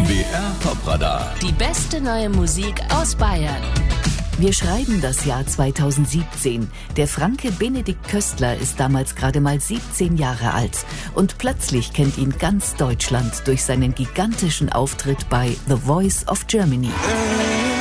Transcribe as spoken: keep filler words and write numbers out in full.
B R Top-Radar. Die beste neue Musik aus Bayern. Wir schreiben das Jahr zweitausendsiebzehn. Der Franke Benedikt Köstler ist damals gerade mal siebzehn Jahre alt. Und plötzlich kennt ihn ganz Deutschland durch seinen gigantischen Auftritt bei The Voice of Germany.